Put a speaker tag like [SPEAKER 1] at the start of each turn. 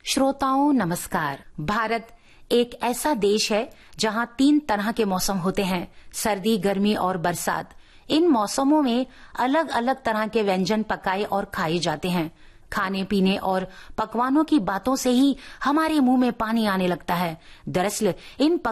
[SPEAKER 1] श्रोताओं नमस्कार। भारत एक ऐसा देश है जहां 3 तरह के मौसम होते हैं, सर्दी, गर्मी और बरसात। इन मौसमों में अलग अलग तरह के व्यंजन पकाए और खाए जाते हैं। खाने पीने और पकवानों की बातों से ही हमारे मुंह में पानी आने लगता है। दरअसल इन